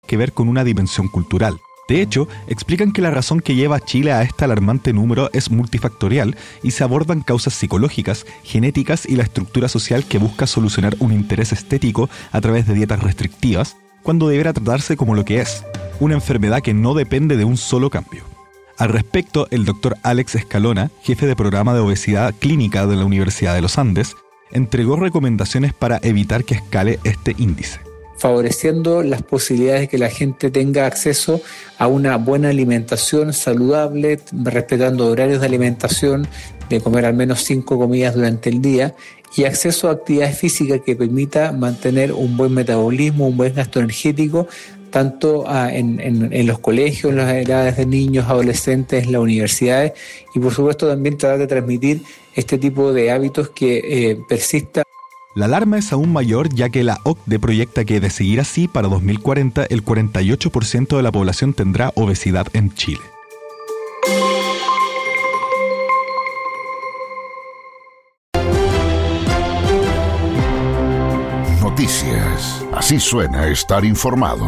que ver con una dimensión cultural. De hecho, explican que la razón que lleva a Chile a este alarmante número es multifactorial y se abordan causas psicológicas, genéticas y la estructura social que busca solucionar un interés estético a través de dietas restrictivas, cuando deberá tratarse como lo que es, una enfermedad que no depende de un solo cambio. Al respecto, el doctor Alex Escalona, jefe de programa de obesidad clínica de la Universidad de los Andes, entregó recomendaciones para evitar que escale este índice, favoreciendo las posibilidades de que la gente tenga acceso a una buena alimentación saludable, respetando horarios de alimentación, de comer al menos 5 comidas durante el día, y acceso a actividad física que permita mantener un buen metabolismo, un buen gasto energético, tanto en los colegios, en las edades de niños, adolescentes, en las universidades, y por supuesto también tratar de transmitir este tipo de hábitos que persistan. La alarma es aún mayor ya que la OCDE proyecta que de seguir así para 2040 el 48% de la población tendrá obesidad en Chile. Noticias. Así suena estar informado.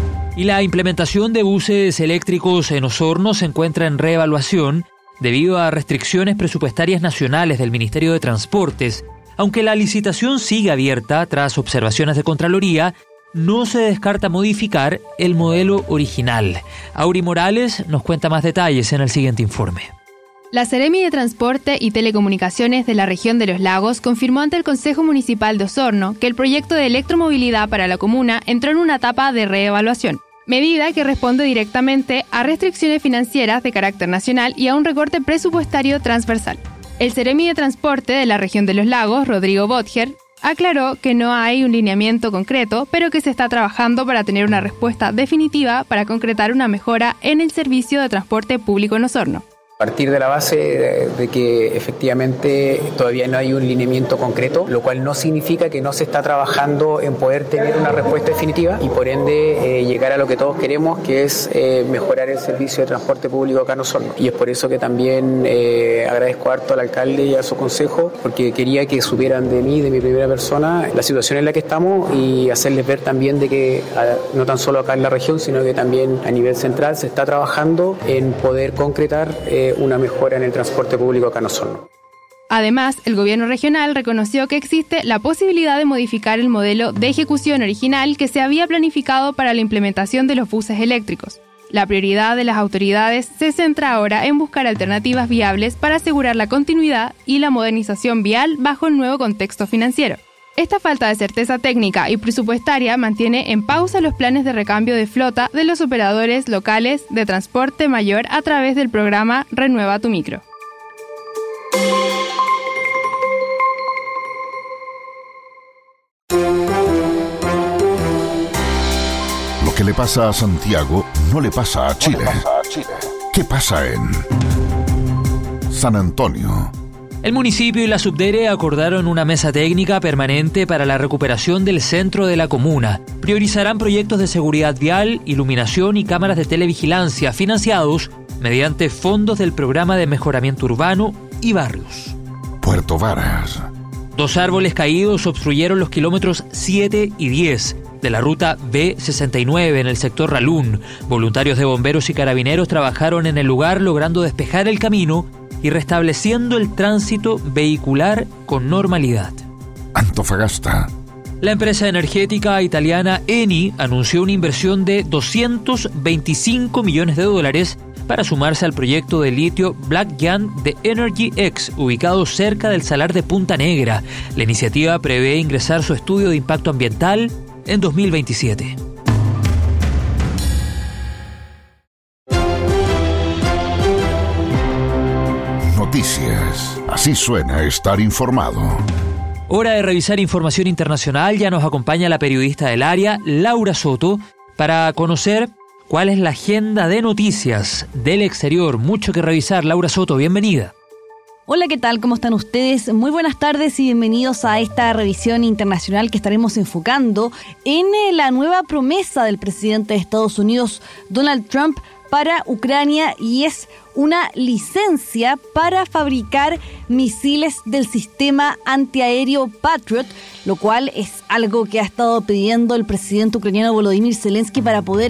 Y la implementación de buses eléctricos en Osorno se encuentra en reevaluación debido a restricciones presupuestarias nacionales del Ministerio de Transportes. Aunque la licitación sigue abierta tras observaciones de Contraloría, no se descarta modificar el modelo original. Auri Morales nos cuenta más detalles en el siguiente informe. La Seremi de Transporte y Telecomunicaciones de la región de Los Lagos confirmó ante el Consejo Municipal de Osorno que el proyecto de electromovilidad para la comuna entró en una etapa de reevaluación, medida que responde directamente a restricciones financieras de carácter nacional y a un recorte presupuestario transversal. El Seremi de Transporte de la región de Los Lagos, Rodrigo Botger, aclaró que no hay un lineamiento concreto, pero que se está trabajando para tener una respuesta definitiva para concretar una mejora en el servicio de transporte público en Osorno. A partir de la base de que efectivamente todavía no hay un lineamiento concreto, lo cual no significa que no se está trabajando en poder tener una respuesta definitiva y por ende llegar a lo que todos queremos, que es mejorar el servicio de transporte público acá en Osorno. Y es por eso que también agradezco harto al alcalde y a su consejo, porque quería que supieran de mí, de mi primera persona, la situación en la que estamos y hacerles ver también de que no tan solo acá en la región, sino que también a nivel central se está trabajando en poder concretar una mejora en el transporte público acá en Osorno. Además, el gobierno regional reconoció que existe la posibilidad de modificar el modelo de ejecución original que se había planificado para la implementación de los buses eléctricos. La prioridad de las autoridades se centra ahora en buscar alternativas viables para asegurar la continuidad y la modernización vial bajo el nuevo contexto financiero. Esta falta de certeza técnica y presupuestaria mantiene en pausa los planes de recambio de flota de los operadores locales de transporte mayor a través del programa Renueva tu Micro. Lo que le pasa a Santiago no le pasa a Chile. ¿Qué pasa en San Antonio? El municipio y la Subdere acordaron una mesa técnica permanente para la recuperación del centro de la comuna. Priorizarán proyectos de seguridad vial, iluminación y cámaras de televigilancia financiados mediante fondos del Programa de Mejoramiento Urbano y Barrios. Puerto Varas. 2 árboles caídos obstruyeron los kilómetros 7 y 10 de la ruta B69 en el sector Ralún. Voluntarios de bomberos y carabineros trabajaron en el lugar logrando despejar el camino y restableciendo el tránsito vehicular con normalidad. Antofagasta. La empresa energética italiana Eni anunció una inversión de $225 millones para sumarse al proyecto de litio Black Jan de Energy X, ubicado cerca del salar de Punta Negra. La iniciativa prevé ingresar su estudio de impacto ambiental en 2027. Noticias. Así suena estar informado. Hora de revisar información internacional. Ya nos acompaña la periodista del área, Laura Soto, para conocer cuál es la agenda de noticias del exterior. Mucho que revisar. Laura Soto, bienvenida. Hola, ¿qué tal? ¿Cómo están ustedes? Muy buenas tardes y bienvenidos a esta revisión internacional que estaremos enfocando en la nueva promesa del presidente de Estados Unidos, Donald Trump, para Ucrania, y es una licencia para fabricar misiles del sistema antiaéreo Patriot, lo cual es algo que ha estado pidiendo el presidente ucraniano Volodymyr Zelensky para poder